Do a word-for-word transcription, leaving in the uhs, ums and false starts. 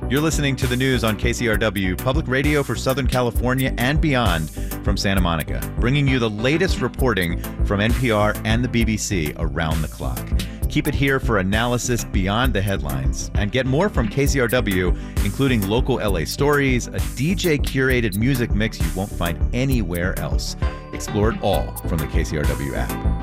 You're listening to the news on K C R W, public radio for Southern California and beyond from Santa Monica, bringing you the latest reporting from N P R and the B B C around the clock. Keep it here for analysis beyond the headlines and get more from K C R W, including local L A stories, a D J-curated music mix you won't find anywhere else. Explore it all from the K C R W app.